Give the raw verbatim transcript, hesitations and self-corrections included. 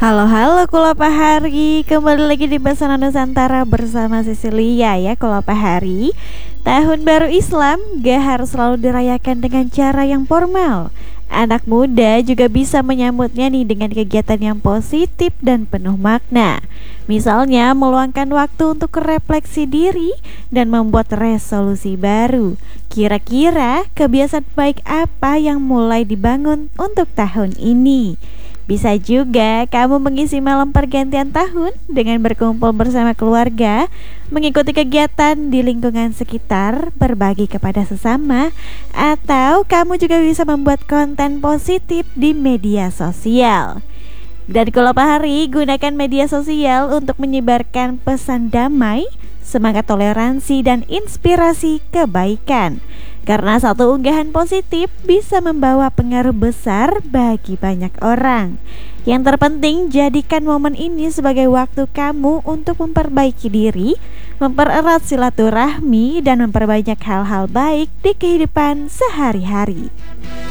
Halo halo Kulapahari, kembali lagi di Basana Nusantara bersama Cecilia ya Kulapahari. Tahun baru Islam gak harus selalu dirayakan dengan cara yang formal. Anak muda juga bisa menyambutnya nih dengan kegiatan yang positif dan penuh makna. Misalnya meluangkan waktu untuk refleksi diri dan membuat resolusi baru. Kira-kira kebiasaan baik apa yang mulai dibangun untuk tahun ini? Bisa juga kamu mengisi malam pergantian tahun dengan berkumpul bersama keluarga, mengikuti kegiatan di lingkungan sekitar, berbagi kepada sesama, atau kamu juga bisa membuat konten positif di media sosial. Dan kalau hari, gunakan media sosial untuk menyebarkan pesan damai, semangat toleransi, dan inspirasi kebaikan. Karena satu unggahan positif bisa membawa pengaruh besar bagi banyak orang. Yang terpenting, jadikan momen ini sebagai waktu kamu untuk memperbaiki diri, mempererat silaturahmi, dan memperbanyak hal-hal baik di kehidupan sehari-hari.